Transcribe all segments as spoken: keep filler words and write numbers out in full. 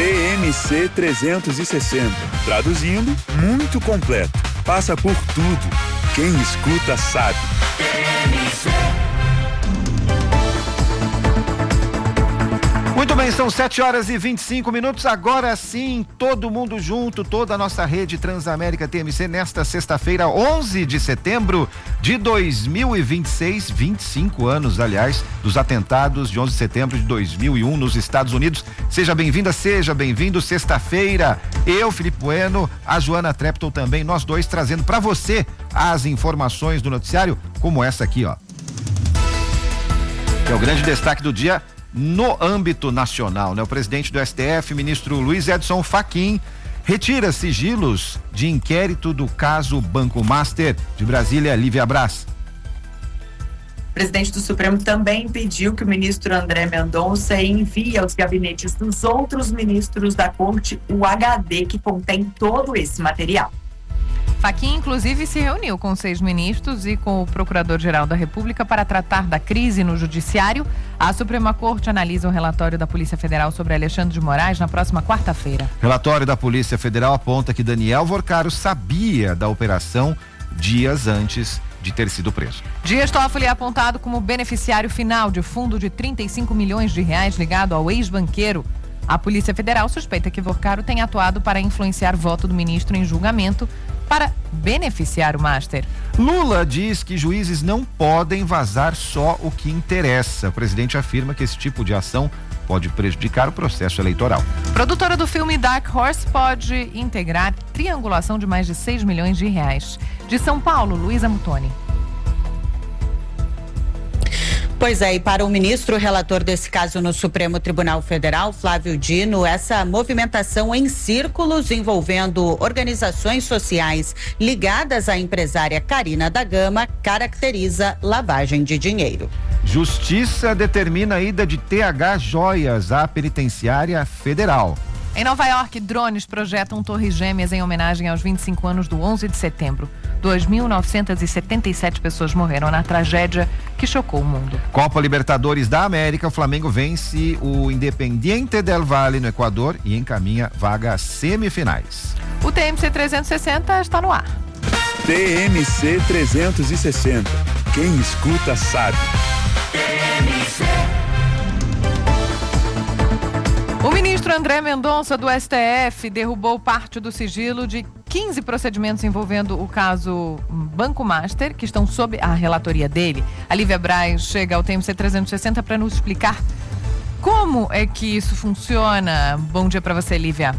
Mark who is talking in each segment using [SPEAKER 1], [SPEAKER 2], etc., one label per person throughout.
[SPEAKER 1] M C trezentos e sessenta. Traduzindo, muito completo. Passa por tudo. Quem escuta sabe. T M C.
[SPEAKER 2] Muito bem, são sete horas e vinte e cinco minutos. Agora sim, todo mundo junto, toda a nossa rede Transamérica T M C nesta sexta-feira, onze de setembro de dois mil e vinte e seis, vinte e cinco anos, aliás, dos atentados de onze de setembro de dois mil e um nos Estados Unidos. Seja bem-vinda, seja bem-vindo. Sexta-feira, eu, Felipe Bueno, a Joana Trepton também, nós dois trazendo para você as informações do noticiário, como essa aqui, ó. Que é o grande destaque do dia. No âmbito nacional, né? O presidente do S T F, ministro Luiz Edson Fachin, retira sigilos de inquérito do caso Banco Master. De Brasília, Lívia Braz.
[SPEAKER 3] O presidente do Supremo também pediu que o ministro André Mendonça envie aos gabinetes dos outros ministros da corte o H D que contém todo esse material.
[SPEAKER 4] Fachin, inclusive, se reuniu com seis ministros e com o Procurador-Geral da República para tratar da crise no Judiciário. A Suprema Corte analisa o relatório da Polícia Federal sobre Alexandre de Moraes na próxima quarta-feira.
[SPEAKER 2] Relatório da Polícia Federal aponta que Daniel Vorcaro sabia da operação dias antes de ter sido preso.
[SPEAKER 4] Dias Toffoli é apontado como beneficiário final de fundo de trinta e cinco milhões de reais ligado ao ex-banqueiro. A Polícia Federal suspeita que Vorcaro tenha atuado para influenciar voto do ministro em julgamento para beneficiar o Master.
[SPEAKER 2] Lula diz que juízes não podem vazar só o que interessa. O presidente afirma que esse tipo de ação pode prejudicar o processo eleitoral.
[SPEAKER 4] Produtora do filme Dark Horse pode integrar triangulação de mais de seis milhões de reais. De São Paulo, Luísa Mutoni.
[SPEAKER 5] Pois é, e para o ministro relator desse caso no Supremo Tribunal Federal, Flávio Dino, essa movimentação em círculos envolvendo organizações sociais ligadas à empresária Carina da Gama caracteriza lavagem de dinheiro.
[SPEAKER 2] Justiça determina a ida de T H Joias à penitenciária federal.
[SPEAKER 4] Em Nova York, drones projetam torres gêmeas em homenagem aos vinte e cinco anos do onze de setembro. dois mil novecentas e setenta e sete pessoas morreram na tragédia que chocou o mundo.
[SPEAKER 2] Copa Libertadores da América, o Flamengo vence o Independiente del Valle no Equador e encaminha vaga às semifinais.
[SPEAKER 4] O T M C trezentos e sessenta está no ar.
[SPEAKER 1] T M C trezentos e sessenta. Quem escuta sabe. T M C.
[SPEAKER 4] O ministro André Mendonça, do S T F, derrubou parte do sigilo de quinze procedimentos envolvendo o caso Banco Master, que estão sob a relatoria dele. A Lívia Braz chega ao T M C trezentos e sessenta para nos explicar como é que isso funciona. Bom dia para você, Lívia.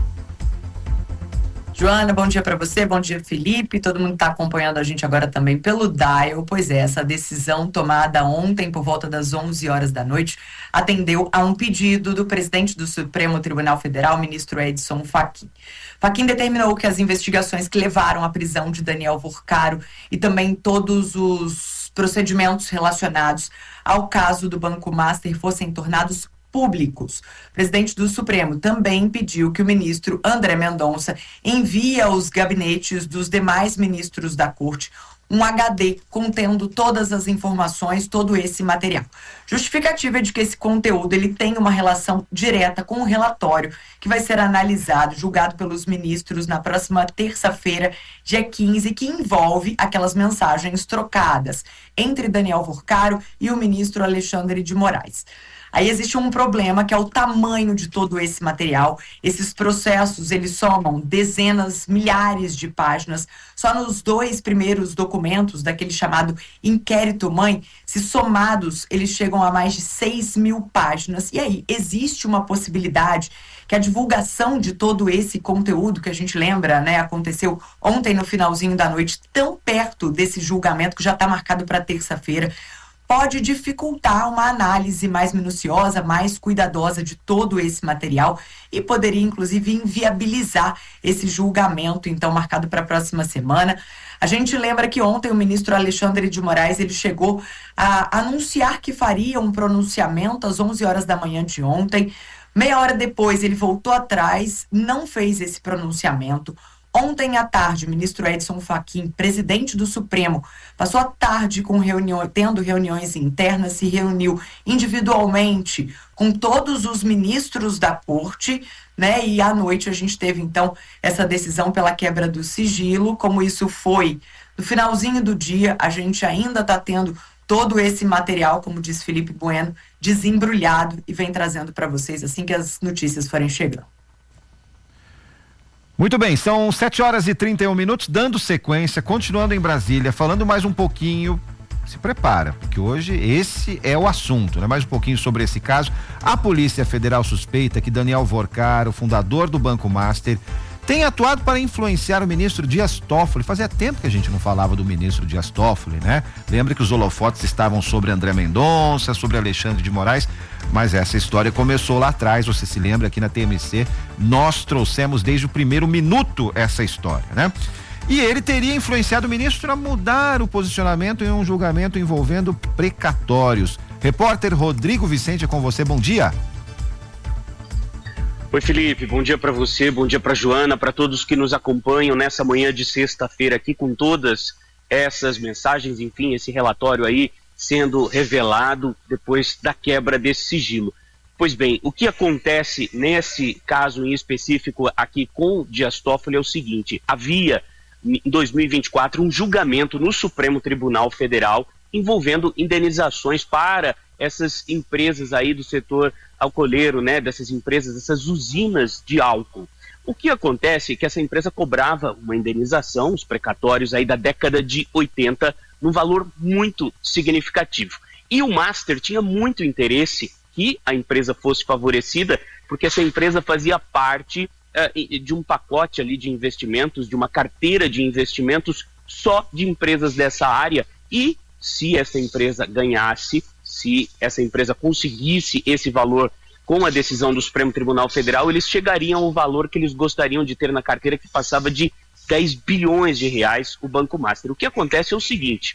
[SPEAKER 3] Joana, bom dia para você, bom dia, Felipe, todo mundo está acompanhando a gente agora também pelo Dial. Pois é, essa decisão tomada ontem por volta das onze horas da noite atendeu a um pedido do presidente do Supremo Tribunal Federal, ministro Edson Fachin. Fachin determinou que as investigações que levaram à prisão de Daniel Vorcaro e também todos os procedimentos relacionados ao caso do Banco Master fossem tornados públicos. O presidente do Supremo também pediu que o ministro André Mendonça envie aos gabinetes dos demais ministros da corte um H D contendo todas as informações, todo esse material. Justificativa de que esse conteúdo ele tem uma relação direta com o relatório que vai ser analisado, julgado pelos ministros na próxima terça-feira, dia quinze, que envolve aquelas mensagens trocadas entre Daniel Vorcaro e o ministro Alexandre de Moraes. Aí existe um problema que é o tamanho de todo esse material. Esses processos, eles somam dezenas, milhares de páginas. Só nos dois primeiros documentos daquele chamado inquérito-mãe, se somados, eles chegam a mais de seis mil páginas. E aí, existe uma possibilidade que a divulgação de todo esse conteúdo que a gente lembra, né, aconteceu ontem no finalzinho da noite, tão perto desse julgamento que já está marcado para terça-feira, pode dificultar uma análise mais minuciosa, mais cuidadosa de todo esse material e poderia, inclusive, inviabilizar esse julgamento, então, marcado para a próxima semana. A gente lembra que ontem o ministro Alexandre de Moraes, ele chegou a anunciar que faria um pronunciamento às onze horas da manhã de ontem. Meia hora depois, ele voltou atrás, não fez esse pronunciamento. Ontem à tarde, o ministro Edson Fachin, presidente do Supremo, passou a tarde com reunião, tendo reuniões internas, se reuniu individualmente com todos os ministros da corte, né? E à noite a gente teve, então, essa decisão pela quebra do sigilo. Como isso foi no finalzinho do dia, a gente ainda está tendo todo esse material, como diz Felipe Bueno, desembrulhado e vem trazendo para vocês assim que as notícias forem chegando.
[SPEAKER 2] Muito bem, são sete horas e trinta e um minutos, dando sequência, continuando em Brasília, falando mais um pouquinho, se prepara, porque hoje esse é o assunto, né? Mais um pouquinho sobre esse caso. A Polícia Federal suspeita que Daniel Vorcar, o fundador do Banco Master, tem atuado para influenciar o ministro Dias Toffoli. Fazia tempo que a gente não falava do ministro Dias Toffoli, né? Lembra que os holofotes estavam sobre André Mendonça, sobre Alexandre de Moraes, mas essa história começou lá atrás. Você se lembra, aqui na T M C nós trouxemos desde o primeiro minuto essa história, né? E ele teria influenciado o ministro a mudar o posicionamento em um julgamento envolvendo precatórios. Repórter Rodrigo Vicente é com você, bom dia.
[SPEAKER 6] Oi, Felipe, bom dia para você, bom dia para Joana, para todos que nos acompanham nessa manhã de sexta-feira aqui com todas essas mensagens, enfim, esse relatório aí sendo revelado depois da quebra desse sigilo. Pois bem, o que acontece nesse caso em específico aqui com Dias Toffoli é o seguinte: havia em dois mil e vinte e quatro um julgamento no Supremo Tribunal Federal envolvendo indenizações para essas empresas aí do setor alcooleiro, né, dessas empresas, dessas usinas de álcool. O que acontece é que essa empresa cobrava uma indenização, os precatórios aí da década de oitenta, num valor muito significativo. E o Master tinha muito interesse que a empresa fosse favorecida, porque essa empresa fazia parte uh, de um pacote ali de investimentos, de uma carteira de investimentos só de empresas dessa área, e se essa empresa ganhasse, se essa empresa conseguisse esse valor com a decisão do Supremo Tribunal Federal, eles chegariam ao valor que eles gostariam de ter na carteira, que passava de dez bilhões de reais, o Banco Master. O que acontece é o seguinte: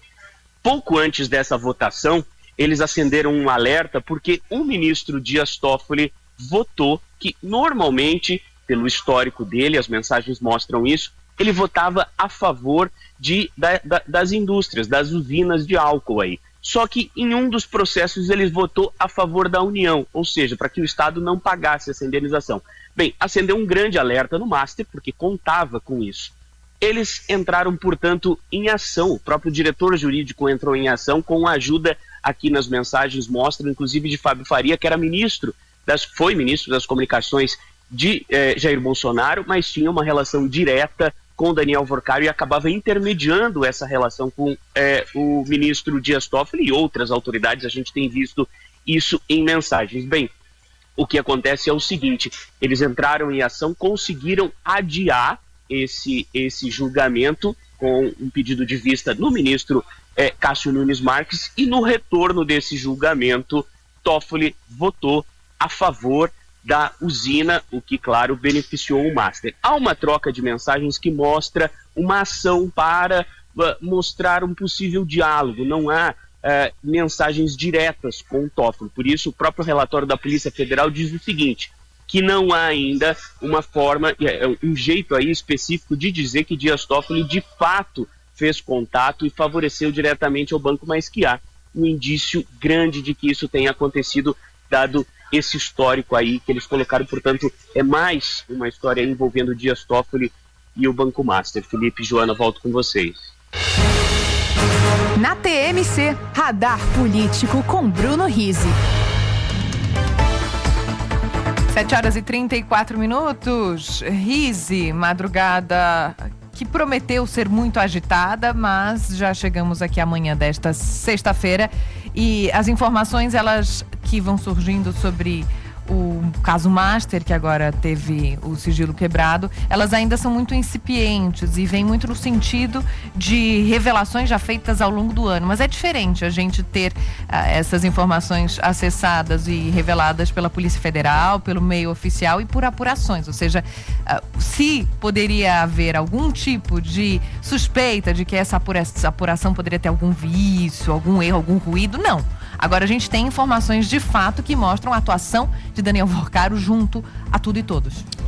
[SPEAKER 6] pouco antes dessa votação, eles acenderam um alerta porque o ministro Dias Toffoli votou que, normalmente, pelo histórico dele, as mensagens mostram isso, ele votava a favor de, da, da, das indústrias, das usinas de álcool aí. Só que em um dos processos ele votou a favor da União, ou seja, para que o Estado não pagasse essa indenização. Bem, acendeu um grande alerta no Master, porque contava com isso. Eles entraram, portanto, em ação. O próprio diretor jurídico entrou em ação com a ajuda, aqui nas mensagens mostram, inclusive de Fábio Faria, que era ministro, das, foi ministro das comunicações de eh, Jair Bolsonaro, mas tinha uma relação direta com Daniel Vorcar e acabava intermediando essa relação com eh, o ministro Dias Toffoli e outras autoridades. A gente tem visto isso em mensagens. Bem, o que acontece é o seguinte: eles entraram em ação, conseguiram adiar esse, esse julgamento com um pedido de vista no ministro eh, Cássio Nunes Marques, e no retorno desse julgamento, Toffoli votou a favor da usina, o que, claro, beneficiou o Master. Há uma troca de mensagens que mostra uma ação para uh, mostrar um possível diálogo. Não há uh, mensagens diretas com o Toffoli. Por isso, o próprio relatório da Polícia Federal diz o seguinte, que não há ainda uma forma, um jeito aí específico de dizer que Dias Toffoli de fato fez contato e favoreceu diretamente ao banco, mas que há um indício grande de que isso tenha acontecido, dado esse histórico aí que eles colocaram. Portanto, é mais uma história envolvendo Dias Toffoli e o Banco Master. Felipe e Joana, volto com vocês.
[SPEAKER 7] Na T M C, Radar Político com Bruno Rizzi.
[SPEAKER 4] sete horas e trinta e quatro minutos. Rizzi, madrugada que prometeu ser muito agitada, mas já chegamos aqui amanhã desta sexta-feira e as informações, elas que vão surgindo sobre o caso Master, que agora teve o sigilo quebrado, elas ainda são muito incipientes e vêm muito no sentido de revelações já feitas ao longo do ano. Mas é diferente a gente ter uh, essas informações acessadas e reveladas pela Polícia Federal, pelo meio oficial e por apurações. Ou seja, uh, se poderia haver algum tipo de suspeita de que essa apura- apuração poderia ter algum vício, algum erro, algum ruído, não. Agora a gente tem informações de fato que mostram a atuação de Daniel Vorcar junto a tudo e todos.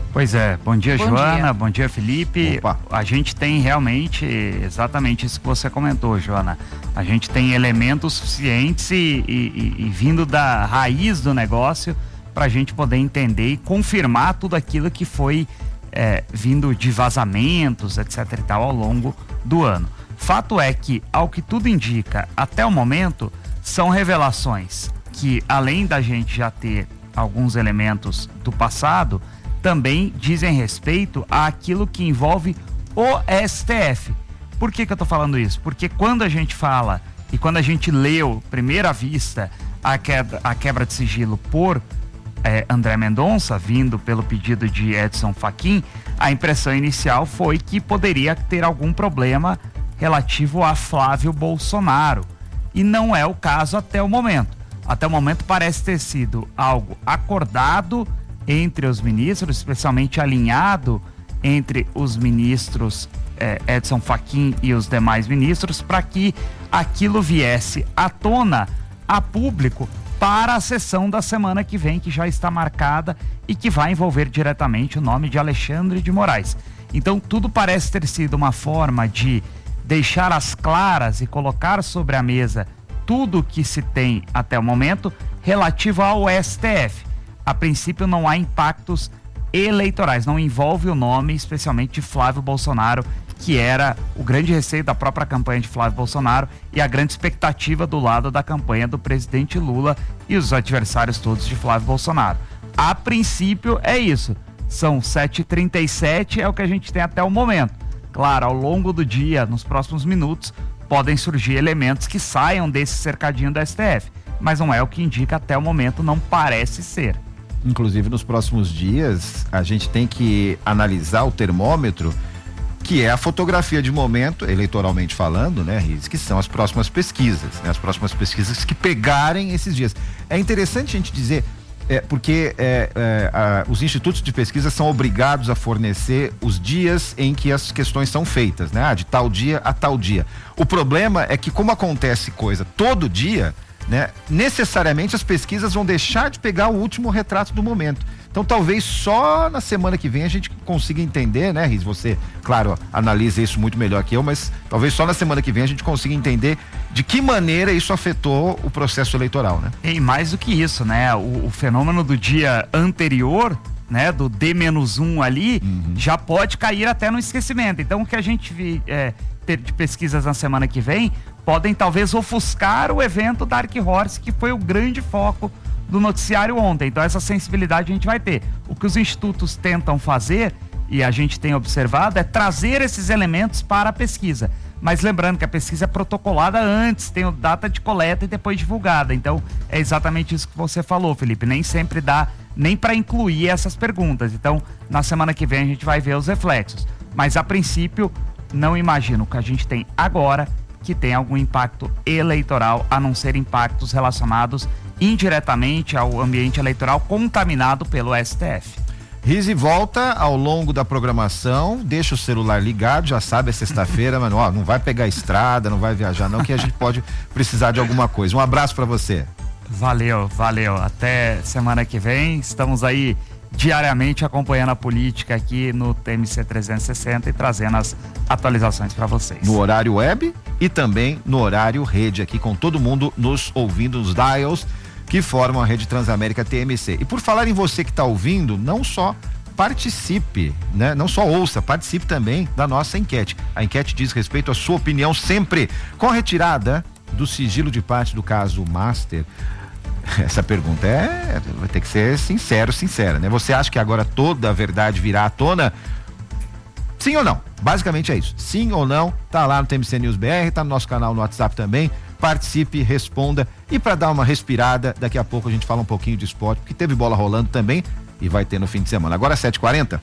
[SPEAKER 8] Pois é, bom dia,
[SPEAKER 4] Bom
[SPEAKER 8] Joana,
[SPEAKER 4] dia.
[SPEAKER 8] bom dia, Felipe.
[SPEAKER 2] Opa.
[SPEAKER 8] A gente tem realmente exatamente isso que você comentou, Joana. A gente tem elementos suficientes e, e, e, e vindo da raiz do negócio para a gente poder entender e confirmar tudo aquilo que foi é, vindo de vazamentos, etc e tal, ao longo do ano. Fato é que, ao que tudo indica, até o momento, são revelações que, além da gente já ter alguns elementos do passado, também dizem respeito àquilo que envolve o S T F. Por que que eu tô falando isso? Porque quando a gente fala e quando a gente leu, primeira vista, a quebra, a quebra de sigilo por eh, André Mendonça, vindo pelo pedido de Edson Fachin, a impressão inicial foi que poderia ter algum problema relativo a Flávio Bolsonaro. E não é o caso até o momento. Até o momento parece ter sido algo acordado entre os ministros, especialmente alinhado entre os ministros eh, Edson Fachin e os demais ministros, para que aquilo viesse à tona, a público, para a sessão da semana que vem, que já está marcada e que vai envolver diretamente o nome de Alexandre de Moraes. Então tudo parece ter sido uma forma de deixar às claras e colocar sobre a mesa tudo o que se tem até o momento relativo ao S T F. A princípio não há impactos eleitorais, não envolve o nome especialmente de Flávio Bolsonaro, que era o grande receio da própria campanha de Flávio Bolsonaro e a grande expectativa do lado da campanha do presidente Lula e os adversários todos de Flávio Bolsonaro. A princípio é isso, são sete e trinta e sete, é o que a gente tem até o momento. Claro, ao longo do dia, nos próximos minutos, podem surgir elementos que saiam desse cercadinho da S T F, mas não é o que indica até o momento, não parece ser.
[SPEAKER 2] Inclusive, nos próximos dias, a gente tem que analisar o termômetro, que é a fotografia de momento, eleitoralmente falando, né, Riz, que são as próximas pesquisas, né, as próximas pesquisas que pegarem esses dias. É interessante a gente dizer, é, porque é, é, a, os institutos de pesquisa são obrigados a fornecer os dias em que as questões são feitas, né, ah, de tal dia a tal dia. O problema é que, como acontece coisa todo dia, né, necessariamente as pesquisas vão deixar de pegar o último retrato do momento. Então talvez só na semana que vem a gente consiga entender, né, Riz? Você, claro, analisa isso muito melhor que eu, mas talvez só na semana que vem a gente consiga entender de que maneira isso afetou o processo eleitoral, né?
[SPEAKER 8] E mais do que isso, né? O, o fenômeno do dia anterior, né, do D menos um ali, uhum, já pode cair até no esquecimento. Então o que a gente vi, é, ter de pesquisas na semana que vem podem talvez ofuscar o evento Dark Horse, que foi o grande foco do noticiário ontem. Então essa sensibilidade a gente vai ter. O que os institutos tentam fazer, e a gente tem observado, é trazer esses elementos para a pesquisa. Mas lembrando que a pesquisa é protocolada antes, tem data de coleta e depois divulgada. Então é exatamente isso que você falou, Felipe. Nem sempre dá nem para incluir essas perguntas. Então na semana que vem a gente vai ver os reflexos. Mas a princípio não imagino que a gente tem agora que tem algum impacto eleitoral, a não ser impactos relacionados indiretamente ao ambiente eleitoral contaminado pelo S T F.
[SPEAKER 2] Rize volta ao longo da programação, deixa o celular ligado, já sabe, é sexta-feira, mas ó, não vai pegar estrada, não vai viajar não, que a gente pode precisar de alguma coisa. Um abraço para você.
[SPEAKER 8] Valeu, valeu. Até semana que vem, estamos aí diariamente acompanhando a política aqui no T M C trezentos e sessenta e trazendo as atualizações para vocês.
[SPEAKER 2] No horário web e também no horário rede, aqui com todo mundo nos ouvindo, os dials que formam a rede Transamérica T M C. E por falar em você que está ouvindo, não só participe, né? Não só ouça, participe também da nossa enquete. A enquete diz respeito à sua opinião sempre. Com a retirada do sigilo de parte do caso Master, essa pergunta é, vai ter que ser sincero, sincera, né? Você acha que agora toda a verdade virá à tona? Sim ou não? Basicamente é isso. Sim ou não? Tá lá no T M C News B R, tá no nosso canal no WhatsApp também. Participe, responda. E para dar uma respirada, daqui a pouco a gente fala um pouquinho de esporte, porque teve bola rolando também e vai ter no fim de semana. Agora sete e quarenta.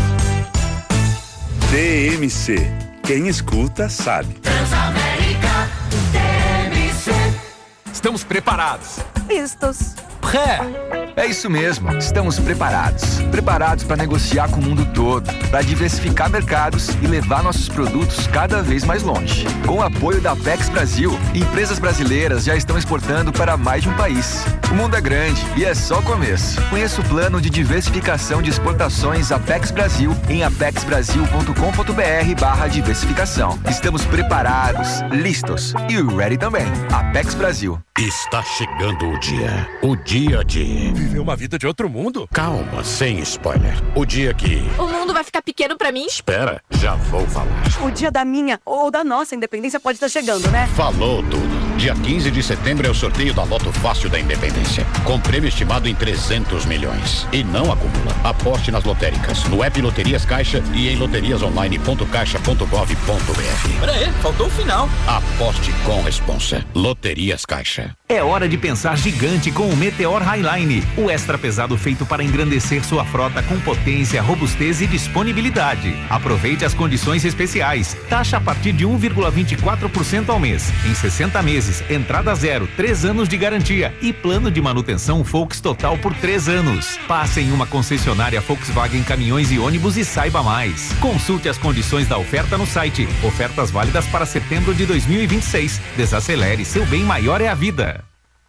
[SPEAKER 1] T M C. Quem escuta sabe.
[SPEAKER 9] Transamérica T M C.
[SPEAKER 10] Estamos preparados.
[SPEAKER 7] Vistos.
[SPEAKER 10] Pré. É isso mesmo, estamos preparados. Preparados para negociar com o mundo todo, para diversificar mercados e levar nossos produtos cada vez mais longe. Com o apoio da Apex Brasil, empresas brasileiras já estão exportando para mais de um país. O mundo é grande e é só o começo. Conheça o plano de diversificação de exportações Apex Brasil em apexbrasil.com.br barra diversificação. Estamos preparados, listos e ready também. Apex Brasil.
[SPEAKER 11] Está chegando o dia. O dia de...
[SPEAKER 12] Viver uma vida de outro mundo?
[SPEAKER 11] Calma, sem spoiler. O dia que...
[SPEAKER 13] O mundo vai ficar pequeno pra mim?
[SPEAKER 11] Espera, já vou falar.
[SPEAKER 14] O dia da minha ou da nossa independência pode estar chegando, né?
[SPEAKER 11] Falou tudo. Dia quinze de setembro é o sorteio da Loto Fácil da Independência, com prêmio estimado em trezentos milhões. E não acumula. Aposte nas lotéricas, no app Loterias Caixa e em loterias online ponto caixa ponto gov ponto br.
[SPEAKER 12] Pera aí, faltou o final.
[SPEAKER 11] Aposte com responsa. Loterias Caixa.
[SPEAKER 15] É hora de pensar gigante com o Meteor Highline, o extra pesado feito para engrandecer sua frota com potência, robustez e disponibilidade. Aproveite as condições especiais. Taxa a partir de um vírgula vinte e quatro por cento ao mês. Em sessenta meses, entrada zero, três anos de garantia e plano de manutenção Volks Total por três anos. Passe em uma concessionária Volkswagen Caminhões e Ônibus e saiba mais. Consulte as condições da oferta no site. Ofertas válidas para setembro de dois mil e vinte e seis. Desacelere, seu bem maior é a vida.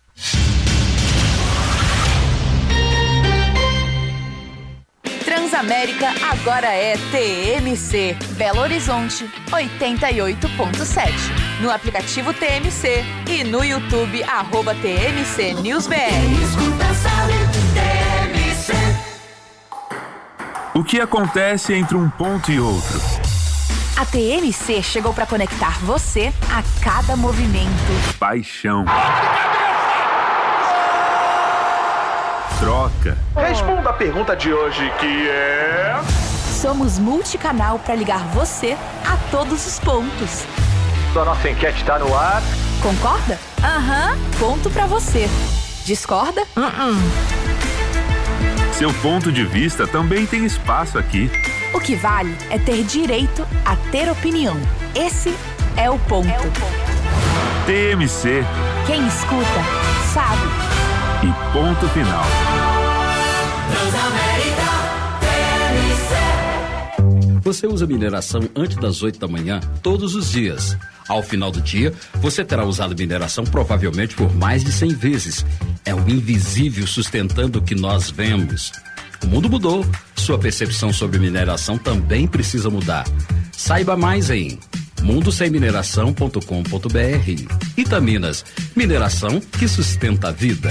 [SPEAKER 7] Transamérica agora é T M C, Belo Horizonte, oitenta e oito ponto sete. No aplicativo T M C e no YouTube, arroba T M C News B R.
[SPEAKER 1] O que acontece entre um ponto e outro?
[SPEAKER 7] A T M C chegou para conectar você a cada movimento.
[SPEAKER 1] Paixão. Troca.
[SPEAKER 12] Responda a pergunta de hoje, que é...
[SPEAKER 7] Somos multicanal para ligar você a todos os pontos.
[SPEAKER 12] A nossa enquete está no ar.
[SPEAKER 7] Concorda? Aham, ponto para você. Discorda? Uh-uh.
[SPEAKER 1] Seu ponto de vista também tem espaço aqui.
[SPEAKER 7] O que vale é ter direito a ter opinião. Esse é o ponto. É o ponto.
[SPEAKER 1] T M C.
[SPEAKER 7] Quem escuta, sabe.
[SPEAKER 1] E ponto final.
[SPEAKER 9] Transamérica T M C.
[SPEAKER 16] Você usa mineração antes das oito da manhã, todos os dias. Ao final do dia, você terá usado mineração provavelmente por mais de cem vezes. É o invisível sustentando o que nós vemos. O mundo mudou. Sua percepção sobre mineração também precisa mudar. Saiba mais em mundo sem mineração ponto com ponto br. Itaminas, mineração que sustenta a vida.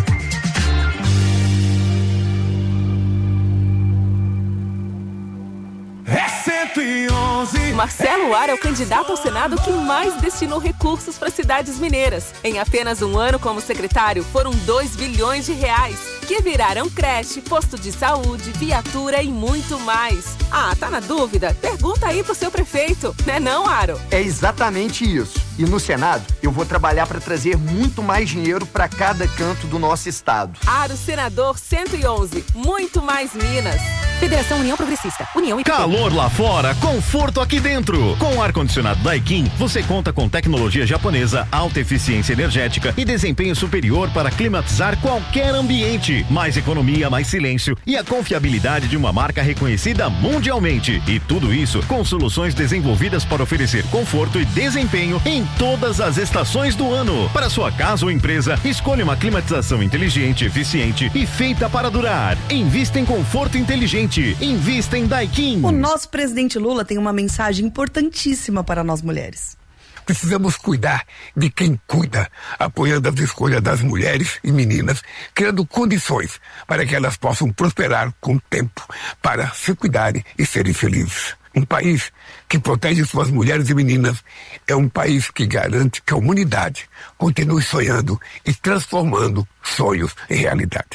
[SPEAKER 9] É cento e onze.
[SPEAKER 17] Marcelo Ar é o candidato ao Senado que mais destinou recursos para cidades mineiras. Em apenas um ano como secretário, foram dois bilhões de reais, que viraram creche, posto de saúde, viatura e muito mais. Ah, tá na dúvida? Pergunta aí pro seu prefeito, né não, Aro?
[SPEAKER 18] É exatamente isso. E no Senado, eu vou trabalhar para trazer muito mais dinheiro para cada canto do nosso estado.
[SPEAKER 17] Aro Senador cento e onze, muito mais Minas. Federação União Progressista, União e
[SPEAKER 19] Calor lá fora, conforto aqui dentro. Com o ar-condicionado Daikin, você conta com tecnologia japonesa, alta eficiência energética e desempenho superior para climatizar qualquer ambiente. Mais economia, mais silêncio e a confiabilidade de uma marca reconhecida mundialmente. E tudo isso com soluções desenvolvidas para oferecer conforto e desempenho em todas as estações do ano. Para sua casa ou empresa, escolha uma climatização inteligente, eficiente e feita para durar. Invista em conforto inteligente. Invista em Daikin.
[SPEAKER 20] O nosso presidente Lula tem uma mensagem importantíssima para nós mulheres.
[SPEAKER 21] Precisamos cuidar de quem cuida, apoiando as escolhas das mulheres e meninas, criando condições para que elas possam prosperar com o tempo, para se cuidarem e serem felizes. Um país que protege suas mulheres e meninas é um país que garante que a humanidade continue sonhando e transformando sonhos em realidade.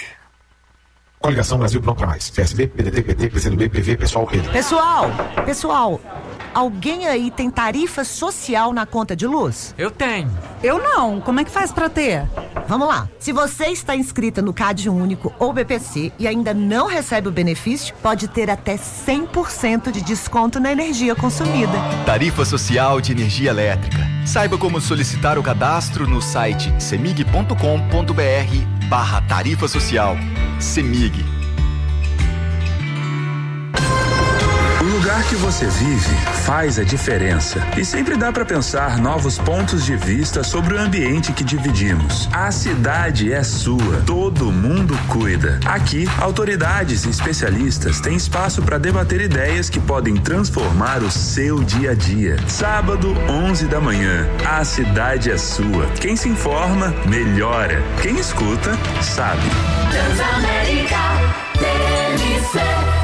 [SPEAKER 22] Coligação Brasil Pronto pra Mais. P S B, P D T, P T, P C do B, P V, Pessoal, Rede.
[SPEAKER 23] Pessoal, pessoal, alguém aí tem tarifa social na conta de luz?
[SPEAKER 24] Eu tenho.
[SPEAKER 23] Eu não. Como é que faz pra ter? Vamos lá. Se você está inscrita no Cade Único ou B P C e ainda não recebe o benefício, pode ter até cem por cento de desconto na energia consumida.
[SPEAKER 10] Tarifa Social de Energia Elétrica. Saiba como solicitar o cadastro no site semig ponto com ponto br barra tarifa social. Semig.
[SPEAKER 25] O lugar
[SPEAKER 1] lugar que você vive faz a diferença. E sempre dá para pensar novos pontos de vista sobre o ambiente que dividimos. A cidade é sua, todo mundo cuida. Aqui, autoridades e especialistas têm espaço para debater ideias que podem transformar o seu dia a dia. Sábado, onze da manhã. A cidade é sua. Quem se informa, melhora. Quem escuta, sabe.
[SPEAKER 9] Transamérica T M C.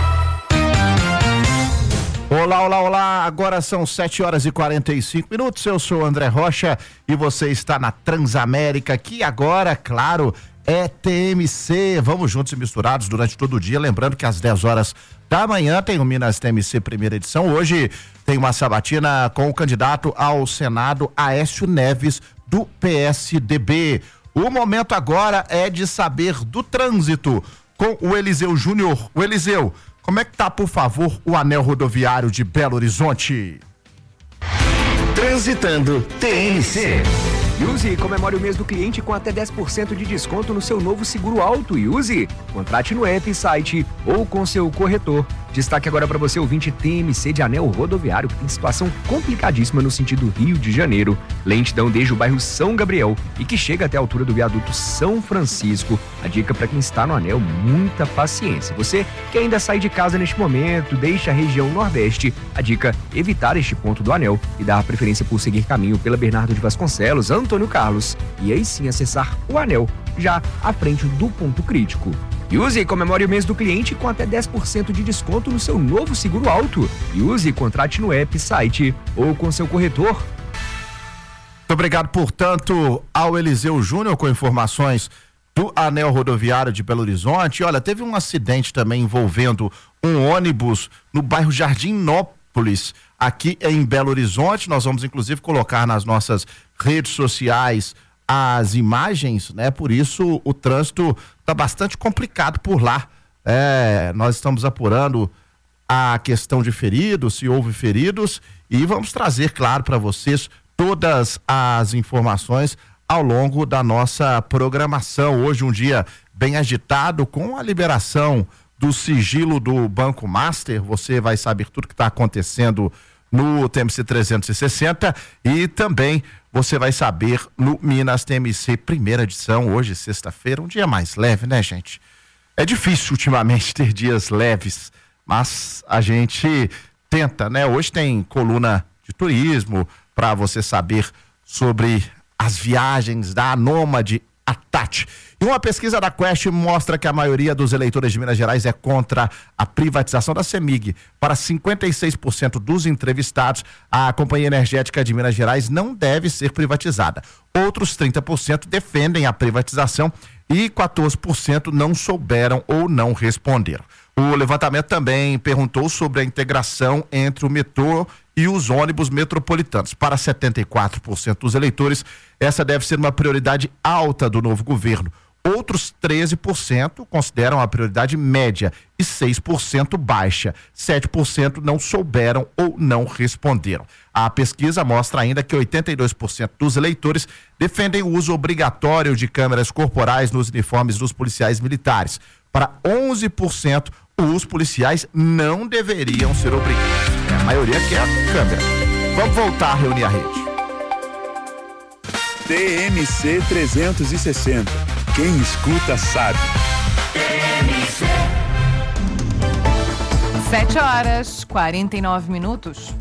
[SPEAKER 2] Olá, olá, olá, agora são sete horas e quarenta e cinco minutos, eu sou o André Rocha e você está na Transamérica, que agora, claro, é T M C, vamos juntos e misturados durante todo o dia, lembrando que às dez horas da manhã tem o Minas T M C primeira edição, hoje tem uma sabatina com o candidato ao Senado Aécio Neves do P S D B. O momento agora é de saber do trânsito com o Eliseu Júnior. O Eliseu, como é que tá, por favor, o anel rodoviário de Belo Horizonte?
[SPEAKER 3] Transitando T M C. Use e comemore o mês do cliente com até dez por cento de desconto no seu novo seguro auto. E use, contrate no app, site ou com seu corretor. Destaque agora para você, ouvinte T M C de anel rodoviário, que tem situação complicadíssima no sentido Rio de Janeiro. Lentidão desde o bairro São Gabriel e que chega até a altura do viaduto São Francisco. A dica para quem está no anel, muita paciência. Você que ainda sai de casa neste momento, deixa a região Nordeste, a dica, evitar este ponto do anel e dar preferência por seguir caminho pela Bernardo de Vasconcelos, Antônio Carlos, e aí sim acessar o anel, já à frente do ponto crítico. E use e comemore o mês do cliente com até dez por cento de desconto no seu novo seguro auto. E use e contrate no app, site ou com seu corretor.
[SPEAKER 2] Muito obrigado, portanto, ao Eliseu Júnior com informações do anel rodoviário de Belo Horizonte. Olha, teve um acidente também envolvendo um ônibus no bairro Jardinópolis, aqui em Belo Horizonte. Nós vamos inclusive colocar nas nossas redes sociais as imagens, né? Por isso o trânsito está bastante complicado por lá. É, nós estamos apurando a questão de feridos, se houve feridos, e vamos trazer, claro, para vocês todas as informações ao longo da nossa programação. Hoje um dia bem agitado com a liberação do sigilo do Banco Master. Você vai saber tudo que está acontecendo no T M C trezentos e sessenta e também você vai saber no Minas T M C primeira edição, hoje sexta-feira, um dia mais leve, né, gente? É difícil ultimamente ter dias leves, mas a gente tenta, né? Hoje tem coluna de turismo para você saber sobre as viagens da nômade a Tati. E uma pesquisa da Quest mostra que a maioria dos eleitores de Minas Gerais é contra a privatização da CEMIG. Para cinquenta e seis por cento dos entrevistados, a Companhia Energética de Minas Gerais não deve ser privatizada. Outros trinta por cento defendem a privatização e quatorze por cento não souberam ou não responderam. O levantamento também perguntou sobre a integração entre o metrô e os ônibus metropolitanos. Para setenta e quatro por cento dos eleitores, essa deve ser uma prioridade alta do novo governo. Outros treze por cento consideram a prioridade média e seis por cento baixa. sete por cento não souberam ou não responderam. A pesquisa mostra ainda que oitenta e dois por cento dos eleitores defendem o uso obrigatório de câmeras corporais nos uniformes dos policiais militares. Para onze por cento, os policiais não deveriam ser obrigados. A maioria quer a câmera. Vamos voltar a reunir a rede.
[SPEAKER 1] T M C trezentos e sessenta. Quem escuta sabe.
[SPEAKER 4] sete horas, quarenta e nove minutos.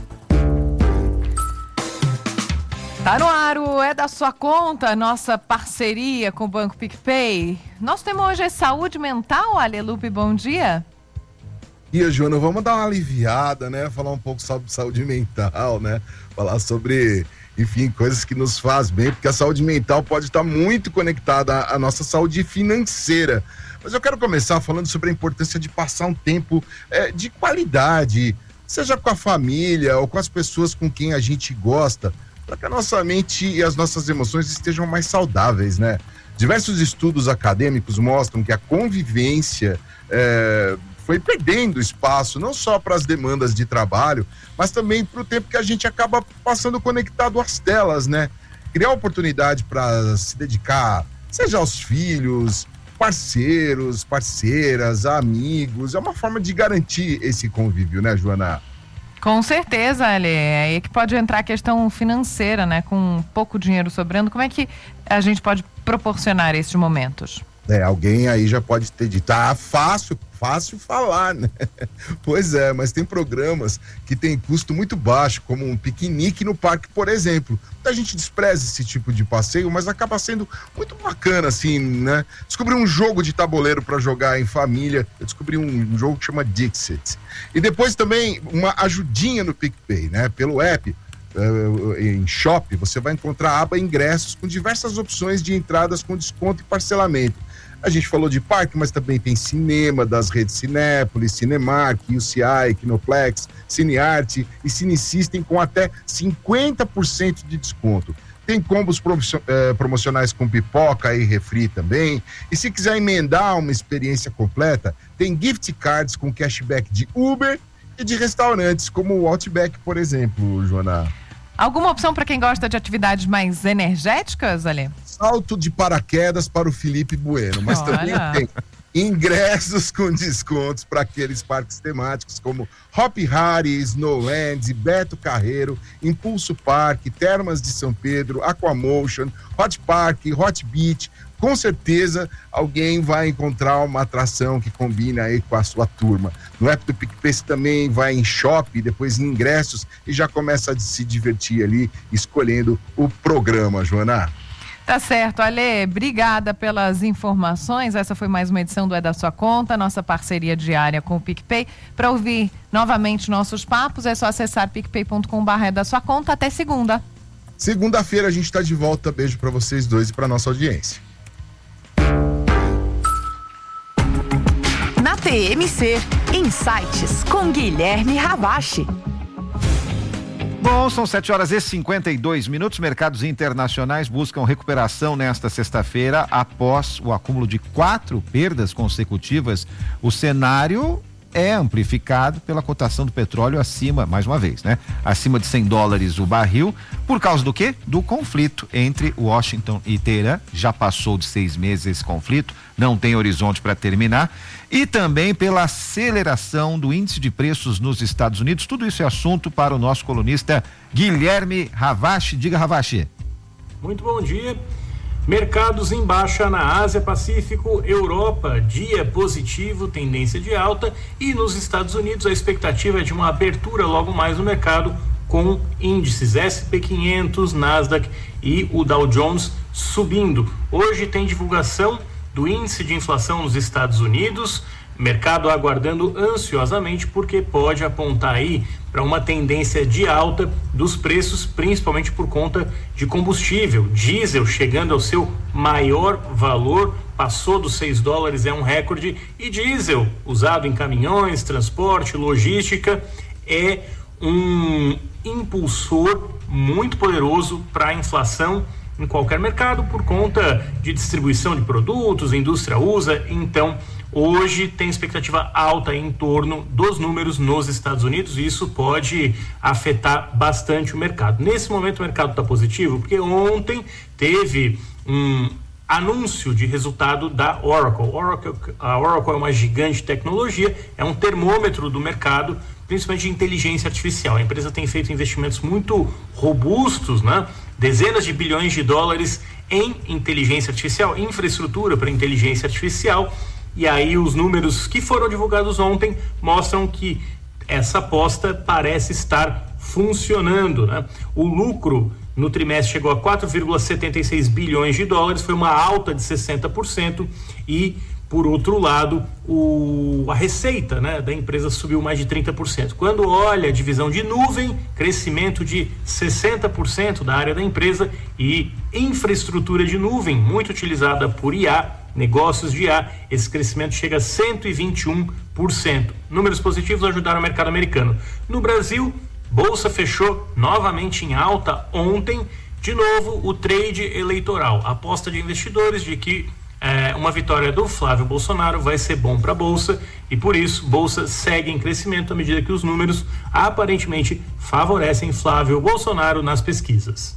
[SPEAKER 4] Tá no ar, o É da Sua Conta, nossa parceria com o Banco PicPay. Nosso tema hoje é saúde mental, Alelupe, bom dia.
[SPEAKER 5] E a Joana, vamos dar uma aliviada, né? Falar um pouco sobre saúde mental, né? Falar sobre, enfim, coisas que nos faz bem, porque a saúde mental pode estar muito conectada à nossa saúde financeira. Mas eu quero começar falando sobre a importância de passar um tempo é, de qualidade, seja com a família ou com as pessoas com quem a gente gosta, para que a nossa mente e as nossas emoções estejam mais saudáveis, né? Diversos estudos acadêmicos mostram que a convivência é, foi perdendo espaço, não só para as demandas de trabalho, mas também para o tempo que a gente acaba passando conectado às telas, né? Criar oportunidade para se dedicar, seja aos filhos, parceiros, parceiras, amigos, é uma forma de garantir esse convívio, né, Joana?
[SPEAKER 4] Com certeza, Ale. É aí que pode entrar a questão financeira, né? Com pouco dinheiro sobrando, como é que a gente pode proporcionar esses momentos?
[SPEAKER 5] É, alguém aí já pode ter dito, ah, fácil, fácil falar, né? Pois é, mas tem programas que tem custo muito baixo, como um piquenique no parque, por exemplo. A gente despreza esse tipo de passeio, mas acaba sendo muito bacana, assim, né? Descobri um jogo de tabuleiro para jogar em família, eu descobri um, um jogo que chama Dixit. E depois também uma ajudinha no PicPay, né? Pelo app, Uh, em Shop, você vai encontrar a aba ingressos com diversas opções de entradas com desconto e parcelamento. A gente falou de parque, mas também tem cinema das redes Cinépolis, Cinemark, U C I, Kinoplex, Cinearte e Cinesystem com até cinquenta por cento de desconto. Tem combos eh, promocionais com pipoca e refri também. E se quiser emendar uma experiência completa, tem gift cards com cashback de Uber e de restaurantes como o Outback, por exemplo, Joana.
[SPEAKER 4] Alguma opção para quem gosta de atividades mais energéticas, Ale?
[SPEAKER 5] Salto de paraquedas para o Felipe Bueno, mas
[SPEAKER 4] Olha.
[SPEAKER 5] também tem ingressos com descontos para aqueles parques temáticos como Hop Hari, Snowlands, Beto Carreiro, Impulso Park, Termas de São Pedro, Aquamotion, Hot Park, Hot Beach. Com certeza alguém vai encontrar uma atração que combina aí com a sua turma. No app do PicPay você também vai em Shop, depois em ingressos e já começa a se divertir ali escolhendo o programa, Joana.
[SPEAKER 4] Tá certo, Ale, obrigada pelas informações. Essa foi mais uma edição do É da Sua Conta, nossa parceria diária com o PicPay. Para ouvir novamente nossos papos, é só acessar picpay ponto com barra é da sua conta. Até segunda.
[SPEAKER 5] Segunda-feira a gente está de volta. Beijo para vocês dois e para nossa audiência.
[SPEAKER 7] Na T M C, Insights com Guilherme Ravache.
[SPEAKER 2] Bom, são sete horas e cinquenta e dois minutos. Mercados internacionais buscam recuperação nesta sexta-feira após o acúmulo de quatro perdas consecutivas. O cenário é amplificado pela cotação do petróleo acima, mais uma vez, né? Acima de cem dólares o barril. Por causa do quê? Do conflito entre Washington e Teherã. Já passou de seis meses esse conflito, não tem horizonte para terminar. E também pela aceleração do índice de preços nos Estados Unidos. Tudo isso é assunto para o nosso colunista Guilherme Ravache. Diga, Ravache.
[SPEAKER 6] Muito bom dia. Mercados em baixa na Ásia Pacífico, Europa, dia positivo, tendência de alta, e nos Estados Unidos a expectativa é de uma abertura logo mais no mercado com índices S e P quinhentos, Nasdaq e o Dow Jones subindo. Hoje tem divulgação do índice de inflação nos Estados Unidos, mercado aguardando ansiosamente porque pode apontar aí para uma tendência de alta dos preços, principalmente por conta de combustível. Diesel chegando ao seu maior valor, passou dos seis dólares, é um recorde, e diesel usado em caminhões, transporte, logística, é um impulsor muito poderoso para a inflação em qualquer mercado por conta de distribuição de produtos, a indústria usa. Então hoje tem expectativa alta em torno dos números nos Estados Unidos e isso pode afetar bastante o mercado. Nesse momento o mercado está positivo porque ontem teve um anúncio de resultado da Oracle. Oracle. A Oracle é uma gigante de tecnologia, é um termômetro do mercado, principalmente de inteligência artificial. A empresa tem feito investimentos muito robustos, né? Dezenas de bilhões de dólares em inteligência artificial, infraestrutura para inteligência artificial. E aí os números que foram divulgados ontem mostram que essa aposta parece estar funcionando, né? O lucro no trimestre chegou a quatro vírgula setenta e seis bilhões de dólares, foi uma alta de sessenta por cento e, por outro lado, o, a receita, né, da empresa subiu mais de trinta por cento. Quando olha a divisão de nuvem, crescimento de sessenta por cento da área da empresa, e infraestrutura de nuvem, muito utilizada por I A, negócios de I A, esse crescimento chega a cento e vinte e um por cento. Números positivos ajudaram o mercado americano. No Brasil, bolsa fechou novamente em alta ontem, de novo o trade eleitoral, aposta de investidores de que é, uma vitória do Flávio Bolsonaro vai ser bom para a bolsa e por isso bolsa segue em crescimento à medida que os números aparentemente favorecem Flávio Bolsonaro nas pesquisas.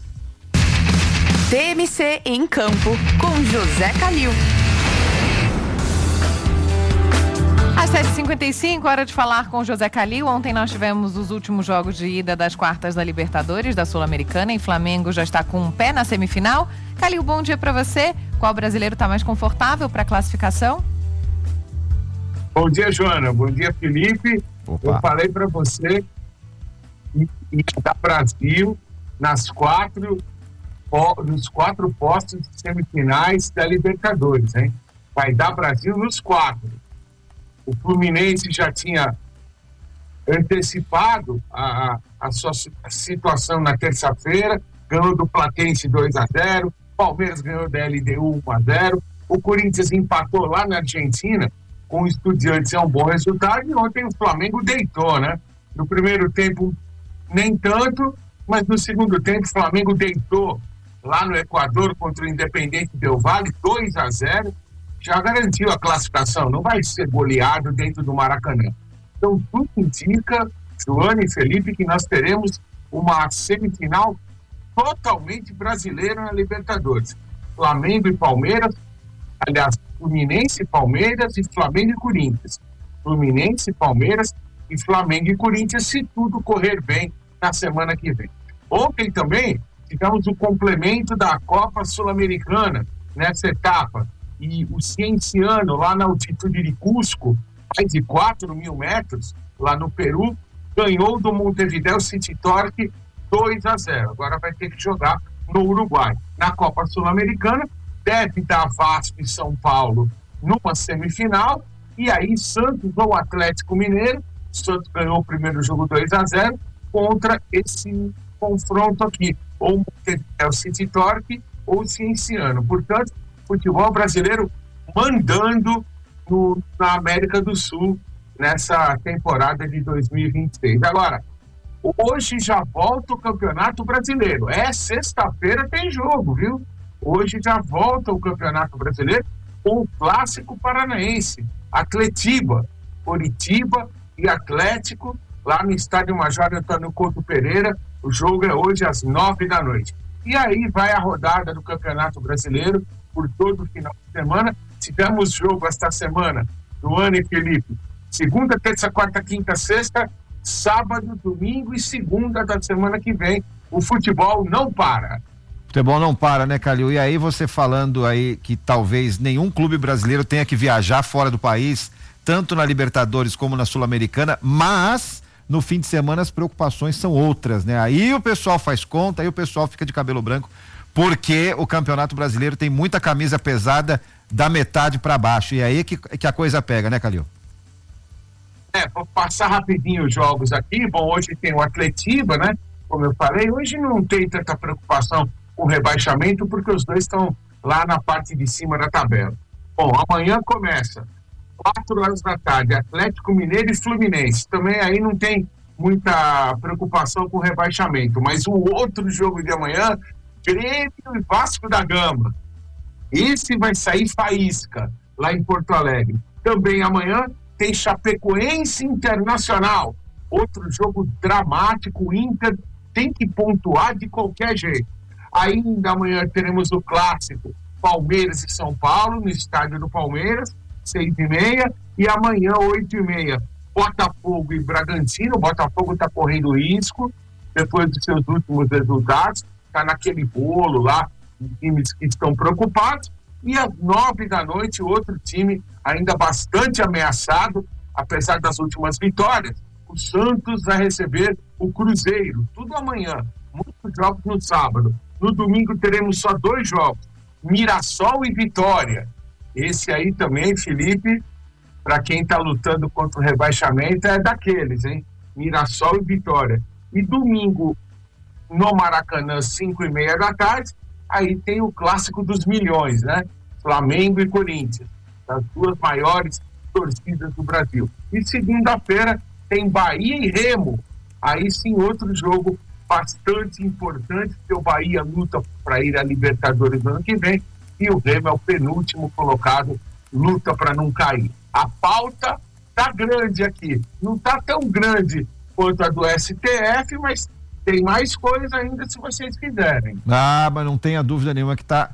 [SPEAKER 7] T M C em campo com José Calil.
[SPEAKER 4] Às sete e cinquenta e cinco, hora de falar com o José Calil. Ontem nós tivemos os últimos jogos de ida das quartas da Libertadores, da Sul-Americana, e Flamengo já está com um pé na semifinal. Calil, bom dia para você. Qual brasileiro está mais confortável para a classificação?
[SPEAKER 8] Bom dia, Joana. Bom dia, Felipe. Opa. Eu falei para você que da Brasil nas quatro, nos quatro postos de semifinais da Libertadores, hein? Vai dar Brasil nos quatro. O Fluminense já tinha antecipado a, a sua situação na terça-feira, ganhou do Platense dois a zero, Palmeiras ganhou da L D U um a zero, o Corinthians empatou lá na Argentina com o Estudiantes, é um bom resultado, e ontem o Flamengo deitou, né? No primeiro tempo nem tanto, mas no segundo tempo o Flamengo deitou lá no Equador contra o Independente Del Valle, dois a zero, já garantiu a classificação, não vai ser goleado dentro do Maracanã. Então tudo indica, Joana e Felipe, que nós teremos uma semifinal totalmente brasileira na Libertadores. Flamengo e Palmeiras, aliás, Fluminense e Palmeiras e Flamengo e Corinthians. Fluminense, Palmeiras e Flamengo e Corinthians, se tudo correr bem na semana que vem. Ontem também tivemos o complemento da Copa Sul-Americana nessa etapa. E o Cienciano, lá na altitude de Cusco, mais de quatro mil metros, lá no Peru, ganhou do Montevideo City Torque dois a zero. Agora vai ter que jogar no Uruguai. Na Copa Sul-Americana, deve dar Vasco e São Paulo numa semifinal, e aí Santos ou Atlético Mineiro. Santos ganhou o primeiro jogo dois a zero contra esse confronto aqui, ou Montevideo City Torque ou Cienciano. Portanto, futebol brasileiro mandando no, na América do Sul nessa temporada de dois mil e vinte e seis. Agora, hoje já volta o Campeonato Brasileiro. É, sexta-feira tem jogo, viu? Hoje já volta o Campeonato Brasileiro com o Clássico Paranaense, Atletiba, Coritiba e Atlético, lá no Estádio Major Antônio Couto Pereira. O jogo é hoje às nove da noite. E aí vai a rodada do Campeonato Brasileiro por todo o final de semana. Tivemos jogo esta semana, Joana e Felipe, segunda, terça, quarta, quinta, sexta, sábado, domingo e segunda da semana que vem. O futebol não para.
[SPEAKER 2] Futebol não para, né, Calil? E aí você falando aí que talvez nenhum clube brasileiro tenha que viajar fora do país, tanto na Libertadores como na Sul-Americana, mas no fim de semana as preocupações são outras, né? Aí o pessoal faz conta, aí o pessoal fica de cabelo branco, porque o Campeonato Brasileiro tem muita camisa pesada da metade para baixo, e aí que, que a coisa pega, né, Calil?
[SPEAKER 8] É, vou passar rapidinho os jogos aqui. Bom, hoje tem o Atletiba, né? Como eu falei, hoje não tem tanta preocupação com o rebaixamento, porque os dois estão lá na parte de cima da tabela. Bom, amanhã começa, quatro horas da tarde, Atlético Mineiro e Fluminense. Também aí não tem muita preocupação com o rebaixamento, mas o outro jogo de amanhã, Grêmio e Vasco da Gama. Esse vai sair faísca lá em Porto Alegre. Também amanhã tem Chapecoense Internacional. Outro jogo dramático. O Inter tem que pontuar de qualquer jeito. Ainda amanhã teremos o clássico Palmeiras e São Paulo, no estádio do Palmeiras, seis e meia. E amanhã, oito e meia, Botafogo e Bragantino. O Botafogo está correndo risco depois dos seus últimos resultados. Está naquele bolo lá, times que estão preocupados. E às nove da noite, outro time ainda bastante ameaçado, apesar das últimas vitórias. O Santos vai receber o Cruzeiro. Tudo amanhã. Muitos jogos no sábado. No domingo teremos só dois jogos. Mirassol e Vitória. Esse aí também, Felipe, para quem está lutando contra o rebaixamento, é daqueles, hein? Mirassol e Vitória. E domingo, no Maracanã, cinco e meia da tarde, aí tem o clássico dos milhões, né? Flamengo e Corinthians, as duas maiores torcidas do Brasil. E segunda-feira tem Bahia e Remo, aí sim outro jogo bastante importante, porque o Bahia luta para ir à Libertadores no ano que vem, e o Remo é o penúltimo colocado, luta para não cair. A pauta tá grande aqui, não tá tão grande quanto a do S T F, mas tem mais coisa ainda se vocês quiserem.
[SPEAKER 2] Ah, mas não tenha dúvida nenhuma que tá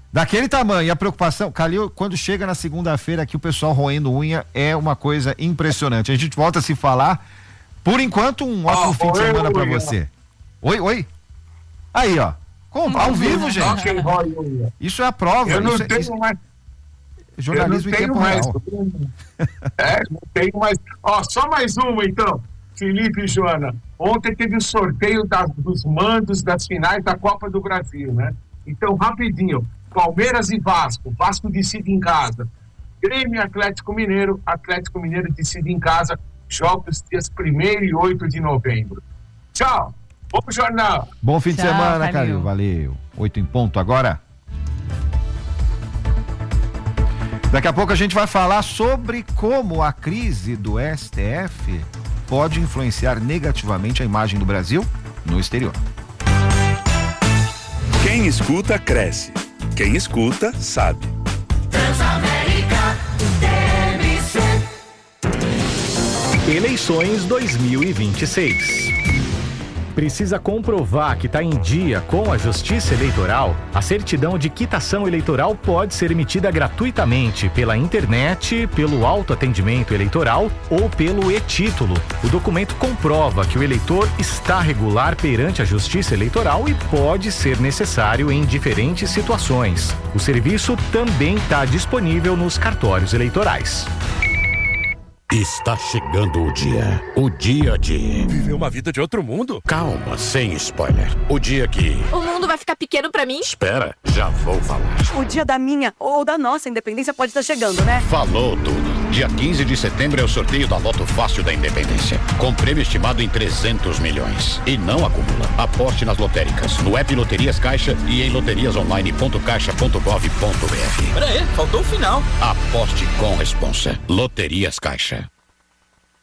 [SPEAKER 2] Daquele tamanho, e a preocupação, Calil, quando chega na segunda-feira aqui o pessoal roendo unha é uma coisa impressionante. A gente volta a se falar. Por enquanto, um ótimo oh, fim de semana para você. Oi, oi. Aí, ó. Com, ao vivo, gente. Isso é a prova.
[SPEAKER 8] Eu não
[SPEAKER 2] isso,
[SPEAKER 8] tenho
[SPEAKER 2] isso...
[SPEAKER 8] mais.
[SPEAKER 2] Jornalismo em tempo
[SPEAKER 8] mais.
[SPEAKER 2] real.
[SPEAKER 8] É, não tenho mais. Ó, só mais uma, então. Felipe e Joana. Ontem teve o sorteio das, dos mandos das finais da Copa do Brasil, né? Então, rapidinho. Palmeiras e Vasco. Vasco decide em casa. Grêmio e Atlético Mineiro. Atlético Mineiro decide em casa. Jogos dias primeiro e oito de novembro. Tchau. Bom jornal.
[SPEAKER 2] Bom fim de
[SPEAKER 4] Tchau,
[SPEAKER 2] semana,
[SPEAKER 4] Calil.
[SPEAKER 2] Calil. Valeu. Oito em ponto agora. Daqui a pouco a gente vai falar sobre como a crise do S T F pode influenciar negativamente a imagem do Brasil no exterior.
[SPEAKER 1] Quem escuta, cresce. Quem escuta, sabe.
[SPEAKER 9] Transamérica T M C.
[SPEAKER 11] Eleições dois mil e vinte e seis. Precisa comprovar que está em dia com a Justiça Eleitoral? A certidão de quitação eleitoral pode ser emitida gratuitamente pela internet, pelo autoatendimento eleitoral ou pelo e-título. O documento comprova que o eleitor está regular perante a Justiça Eleitoral e pode ser necessário em diferentes situações. O serviço também está disponível nos cartórios eleitorais.
[SPEAKER 13] Está chegando o dia. O dia de...
[SPEAKER 12] Viver uma vida de outro mundo?
[SPEAKER 13] Calma, sem spoiler. O dia que...
[SPEAKER 14] O mundo vai ficar pequeno pra mim?
[SPEAKER 13] Espera, já vou falar.
[SPEAKER 24] O dia da minha ou da nossa independência pode estar chegando, né?
[SPEAKER 13] Falou tudo. Dia quinze de setembro é o sorteio da Loto Fácil da Independência. Com prêmio estimado em trezentos milhões. E não acumula. Aposte nas lotéricas, no app Loterias Caixa e em loterias online ponto caixa ponto gov ponto br.
[SPEAKER 12] Pera aí, faltou o final.
[SPEAKER 13] Aposte com responsa. Loterias Caixa.